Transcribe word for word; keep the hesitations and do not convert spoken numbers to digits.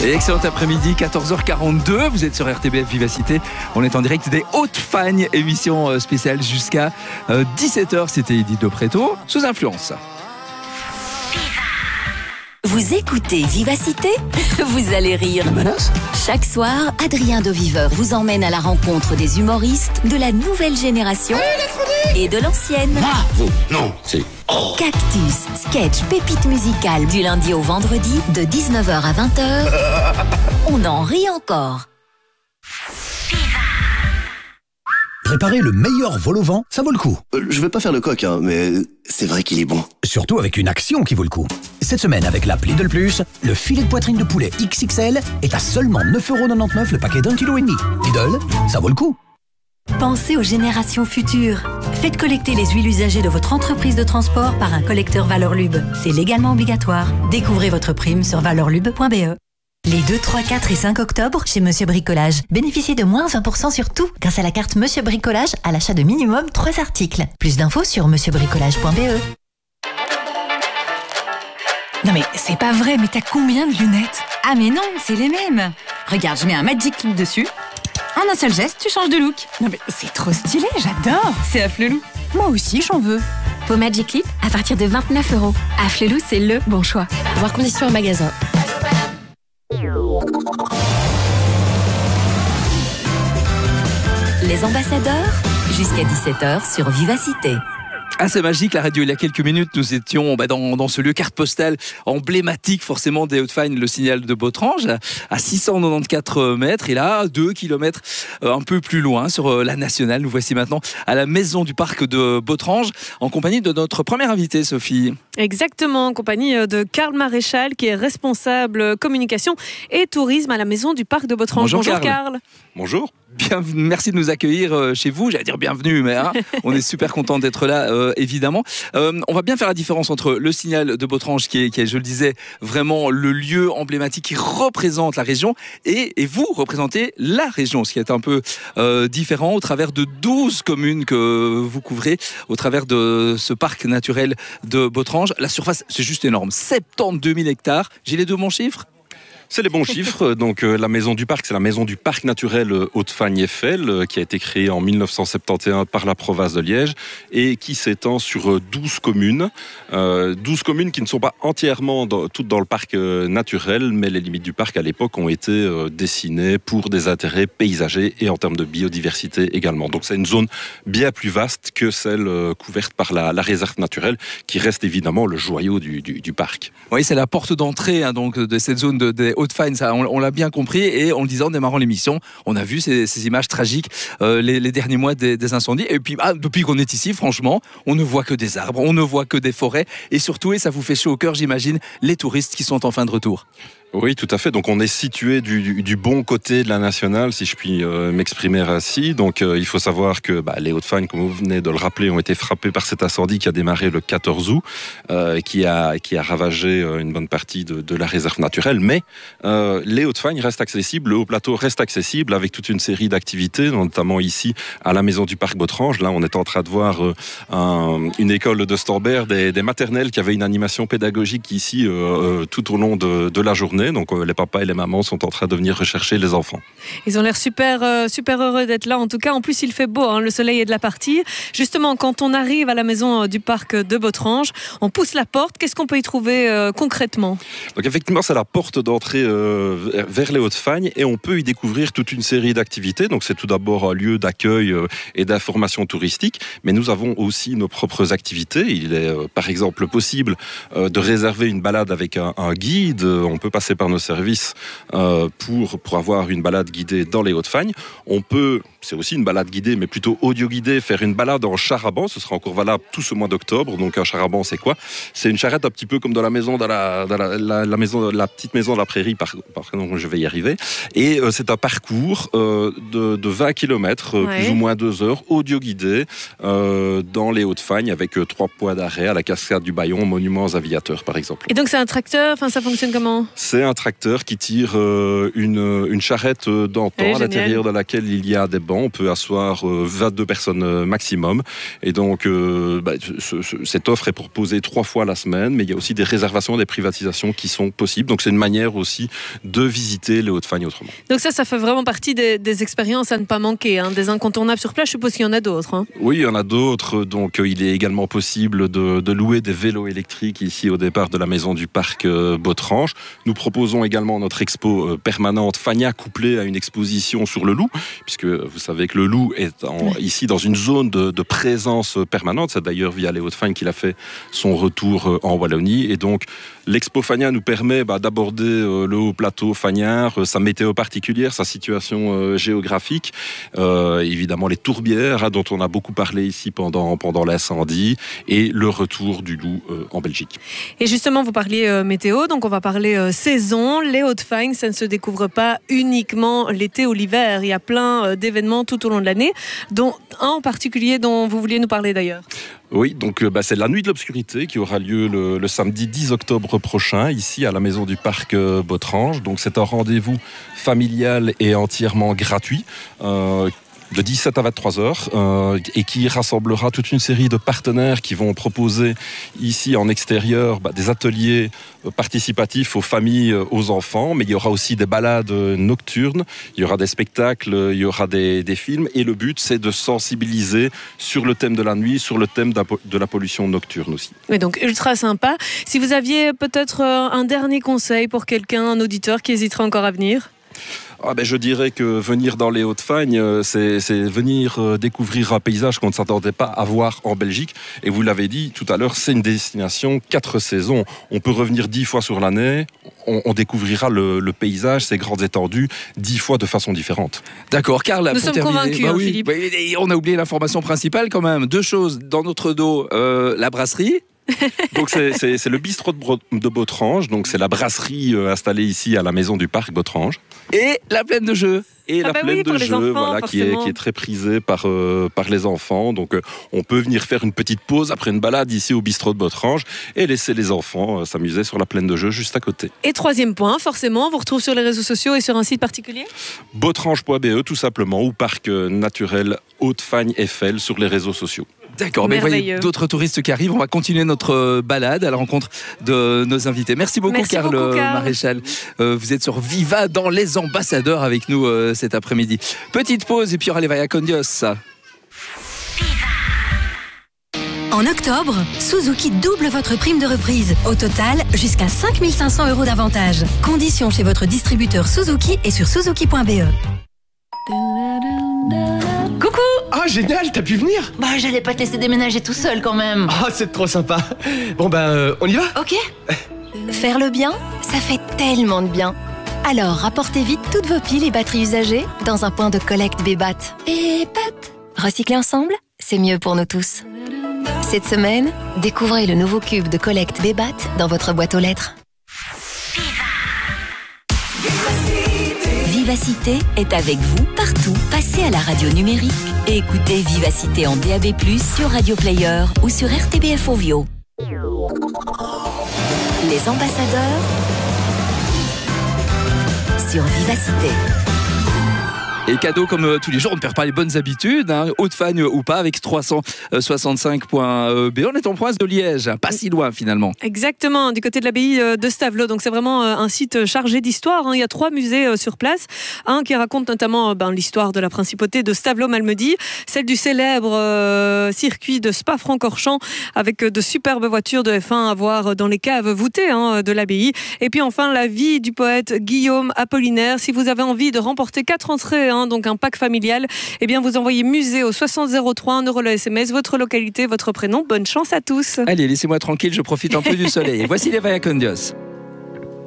Et excellent après-midi, quatorze heures quarante-deux, vous êtes sur R T B F Vivacité, on est en direct des Hautes-Fagnes, émission spéciale jusqu'à dix-sept heures, c'était Edith de Préto, sous influence. Vous écoutez Vivacité, vous allez rire. Chaque soir, Adrien de Viveur vous emmène à la rencontre des humoristes de la nouvelle génération et de l'ancienne. Ah, vous, non, c'est... Oh. Cactus, sketch, pépite musicale du lundi au vendredi de dix-neuf heures à vingt heures. On en rit encore. Préparer le meilleur vol au vent, ça vaut le coup. Euh, je vais pas faire le coq, hein, mais c'est vrai qu'il est bon. Surtout avec une action qui vaut le coup. Cette semaine, avec l'app Lidl Plus, le filet de poitrine de poulet X X L est à seulement neuf euros quatre-vingt-dix-neuf le paquet d'un kilo et demi. Lidl, ça vaut le coup. Pensez aux générations futures. Faites collecter les huiles usagées de votre entreprise de transport par un collecteur Valorlub. C'est légalement obligatoire. Découvrez votre prime sur valorlub point b e. Les deux, trois, quatre et cinq octobre, chez Monsieur Bricolage, bénéficiez de moins vingt pour cent sur tout grâce à la carte Monsieur Bricolage à l'achat de minimum trois articles. Plus d'infos sur monsieur bricolage point b e. Non mais c'est pas vrai, mais t'as combien de lunettes? Ah mais non, c'est les mêmes. Regarde, je mets un Magic Clip dessus. En un seul geste, tu changes de look. Non mais c'est trop stylé, j'adore. C'est Afflelou. Moi aussi, j'en veux. Vos Magic Clip à partir de vingt-neuf euros. Afflelou, c'est le bon choix. Voir conditions en magasin. Les ambassadeurs, jusqu'à dix-sept heures sur Vivacité. Ah, c'est magique, la radio. Il y a quelques minutes, nous étions bah, dans, dans ce lieu carte postale emblématique forcément des Hautes-Fagnes, le Signal de Botrange, à six cent quatre-vingt-quatorze mètres. Et là, deux kilomètres euh, un peu plus loin, sur euh, la nationale, nous voici maintenant à la maison du parc de Botrange, en compagnie de notre première invitée, Sophie. Exactement, en compagnie de Karl Maréchal, qui est responsable communication et tourisme à la maison du parc de Botrange. Bonjour, Bonjour Karl. Karl. Bonjour. Bien, merci de nous accueillir chez vous. J'allais dire bienvenue, mais hein, on est super content d'être là, euh, évidemment. Euh, on va bien faire la différence entre le Signal de Botrange, qui est, qui est, je le disais, vraiment le lieu emblématique qui représente la région, et, et vous représentez la région, ce qui est un peu euh, différent au travers de douze communes que vous couvrez au travers de ce parc naturel de Botrange. La surface, c'est juste énorme, soixante-douze mille hectares. J'ai les deux bons chiffres? C'est les bons chiffres. Donc euh, la maison du parc, c'est la maison du parc naturel Hautes-Fagnes-Eiffel, euh, qui a été créée en mille neuf cent soixante et onze par la province de Liège et qui s'étend sur douze communes. Euh, douze communes qui ne sont pas entièrement dans, toutes dans le parc euh, naturel, mais les limites du parc à l'époque ont été euh, dessinées pour des intérêts paysagers et en termes de biodiversité également. Donc c'est une zone bien plus vaste que celle euh, couverte par la, la réserve naturelle, qui reste évidemment le joyau du, du, du parc. Oui, c'est la porte d'entrée hein, donc, de cette zone de, des Hautes-Fagnes, ça, on, on l'a bien compris, et en le disant en démarrant l'émission, on a vu ces, ces images tragiques euh, les, les derniers mois des, des incendies, et puis ah, depuis qu'on est ici, franchement, on ne voit que des arbres, on ne voit que des forêts, et surtout, et ça vous fait chaud au cœur, j'imagine, les touristes qui sont en fin de retour. Oui, tout à fait. Donc on est situé du, du, du bon côté de la nationale, si je puis euh, m'exprimer ainsi. Donc euh, il faut savoir que bah, les Hautes-Fagnes, comme vous venez de le rappeler, ont été frappés par cet incendie qui a démarré le quatorze août, euh, qui a qui a ravagé euh, une bonne partie de, de la réserve naturelle. Mais euh, les Hautes-Fagnes restent accessibles, le haut plateau reste accessible avec toute une série d'activités, notamment ici à la maison du parc Botrange. Là, on est en train de voir euh, un, une école de Stambert, des, des maternelles qui avaient une animation pédagogique ici euh, euh, tout au long de, de la journée. Donc euh, les papas et les mamans sont en train de venir rechercher les enfants. Ils ont l'air super, euh, super heureux d'être là. En tout cas, en plus, il fait beau, hein, le soleil est de la partie. Justement, quand on arrive à la maison du parc de Botrange, on pousse la porte. Qu'est-ce qu'on peut y trouver euh, concrètement? Donc effectivement, c'est la porte d'entrée euh, vers les Hautes-Fagnes et on peut y découvrir toute une série d'activités. Donc c'est tout d'abord un lieu d'accueil euh, et d'information touristique, mais nous avons aussi nos propres activités. Il est euh, par exemple possible euh, de réserver une balade avec un, un guide. On peut passer par nos services euh, pour, pour avoir une balade guidée dans les Hautes-Fagnes. On peut, c'est aussi une balade guidée, mais plutôt audio-guidée, faire une balade en char à banc. Ce sera encore valable tout ce mois d'octobre. Donc un char à banc, c'est quoi? C'est une charrette un petit peu comme dans la maison, dans la, dans la, la, la maison, la petite maison de la prairie, par, par exemple, je vais y arriver. Et euh, c'est un parcours euh, de, de vingt kilomètres, euh, ouais. plus ou moins deux heures, audio-guidé, euh, dans les Hautes-Fagnes, avec euh, trois points d'arrêt à la cascade du Bayon, monuments aviateurs, par exemple. Et donc c'est un tracteur, enfin ça fonctionne comment? C'est c'est un tracteur qui tire euh, une, une charrette d'antan Ouais, à l'intérieur de laquelle il y a des bancs. On peut asseoir euh, vingt-deux personnes maximum. Et donc, euh, bah, ce, ce, cette offre est proposée trois fois la semaine, mais il y a aussi des réservations, des privatisations qui sont possibles. Donc, c'est une manière aussi de visiter les Hauts-de-Fagne autrement. Donc ça, ça fait vraiment partie des, des expériences à ne pas manquer, hein, des incontournables sur place. Je suppose qu'il y en a d'autres. Hein. Oui, il y en a d'autres. Donc, euh, il est également possible de, de louer des vélos électriques ici au départ de la maison du parc euh, Botrange. Nous proposons également notre expo euh, permanente Fagna couplée à une exposition sur le loup, puisque vous savez que le loup est en, oui. ici dans une zone de, de présence permanente. C'est d'ailleurs via les Hauts-de-Fagne qu'il a fait son retour euh, en Wallonie. Et donc, l'expo Fagna nous permet bah, d'aborder euh, le haut plateau fagnard, euh, sa météo particulière, sa situation euh, géographique, euh, évidemment les tourbières hein, dont on a beaucoup parlé ici pendant, pendant l'incendie, et le retour du loup euh, en Belgique. Et justement, vous parliez euh, météo, donc on va parler euh, saison. Les Hauts-de-Fagne, ça ne se découvre pas uniquement l'été ou l'hiver. Il y a plein euh, d'événements tout au long de l'année, dont un en particulier dont vous vouliez nous parler d'ailleurs. Oui, donc bah, c'est la nuit de l'obscurité qui aura lieu le, le samedi dix octobre prochain, ici à la maison du parc euh, Botrange. Donc c'est un rendez-vous familial et entièrement gratuit. Euh, de dix-sept à vingt-trois heures euh, et qui rassemblera toute une série de partenaires qui vont proposer ici en extérieur bah, des ateliers euh, participatifs aux familles, euh, aux enfants, mais il y aura aussi des balades euh, nocturnes, il y aura des spectacles, il y aura des, des films, et le but c'est de sensibiliser sur le thème de la nuit, sur le thème de la pollution nocturne aussi. Oui, donc ultra sympa. Si vous aviez peut-être euh, un dernier conseil pour quelqu'un, un auditeur qui hésiterait encore à venir ? Ah ben je dirais que venir dans les Hauts-de-Fagne, c'est, c'est venir découvrir un paysage qu'on ne s'attendait pas à voir en Belgique. Et vous l'avez dit tout à l'heure, c'est une destination quatre saisons. On peut revenir dix fois sur l'année, on, on découvrira le, le paysage, ses grandes étendues, dix fois de façon différente. D'accord, Karl, nous pour sommes terminer, convaincus, bah hein, oui, Philippe. Bah, on a oublié l'information principale quand même. Deux choses dans notre dos, euh, la brasserie. Donc c'est, c'est, c'est le bistrot de, Bro- de Botrange, donc c'est la brasserie euh, installée ici à la maison du parc Botrange. Et la plaine de jeux. Et ah la bah plaine oui, de jeux, enfants, voilà, qui est, qui est très prisée par, euh, par les enfants. Donc euh, on peut venir faire une petite pause après une balade ici au bistrot de Botrange et laisser les enfants euh, s'amuser sur la plaine de jeux juste à côté. Et troisième point, forcément, on vous retrouve sur les réseaux sociaux et sur un site particulier ? Botrange point b e tout simplement, ou Parc naturel Hauts-de-Fagne F L sur les réseaux sociaux. D'accord, mais voyez d'autres touristes qui arrivent. On va continuer notre balade à la rencontre de nos invités. Merci beaucoup, Merci Karl beaucoup, Karl. Maréchal. Euh, vous êtes sur Viva dans les ambassadeurs avec nous euh, cet après-midi. Petite pause et puis il y aura les Vaya con Dios. En octobre, Suzuki double votre prime de reprise. Au total, jusqu'à cinq mille cinq cents euros d'avantage. Conditions chez votre distributeur Suzuki et sur suzuki point b e. Coucou! Ah, génial, t'as pu venir? Bah, j'allais pas te laisser déménager tout seul quand même. Ah, c'est trop sympa. Bon, ben, euh, on y va? Ok. Faire le bien, ça fait tellement de bien. Alors, rapportez vite toutes vos piles et batteries usagées dans un point de collecte Bébat. Bébat. Recycler ensemble, c'est mieux pour nous tous. Cette semaine, découvrez le nouveau cube de collecte Bébat dans votre boîte aux lettres. Vivacité est avec vous partout. Passez à la radio numérique et écoutez Vivacité en D A B plus, sur Radio Player ou sur R T B F Ovio. Les ambassadeurs sur Vivacité. Et cadeau comme euh, tous les jours, on ne perd pas les bonnes habitudes, hein, Hauts-de-Fagne ou pas, avec trois cent soixante-cinq point b. On est en province de Liège, pas si loin finalement. Exactement, du côté de l'abbaye de Stavelot. Donc c'est vraiment un site chargé d'histoire, hein. Il y a trois musées sur place. Un qui raconte notamment ben, l'histoire de la principauté de Stavelot-Malmedy, celle du célèbre euh, circuit de Spa-Francorchamps avec de superbes voitures de F un à voir dans les caves voûtées hein, de l'abbaye. Et puis enfin la vie du poète Guillaume Apollinaire. Si vous avez envie de remporter quatre entrées, donc un pack familial, eh bien vous envoyez musée au soixante zéro trois, un euro le S M S, votre localité, votre prénom. Bonne chance à tous. Allez, laissez-moi tranquille, je profite un peu du soleil. Voici les Vaya con Dios.